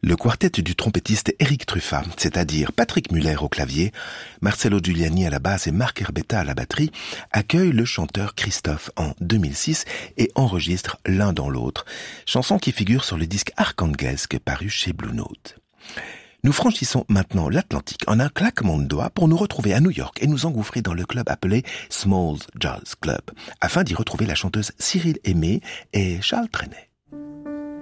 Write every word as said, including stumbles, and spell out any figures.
Le quartet du trompettiste Eric Truffat, c'est-à-dire Patrick Muller au clavier, Marcello Giuliani à la basse et Marc Herbetta à la batterie, accueille le chanteur Christophe en deux mille six et enregistre L'un dans l'autre, chanson qui figure sur le disque Archangelsk paru chez Blue Note. Nous franchissons maintenant l'Atlantique en un claquement de doigts pour nous retrouver à New York et nous engouffrer dans le club appelé Smalls Jazz Club, afin d'y retrouver la chanteuse Cyril Aimé et Charles Trenet.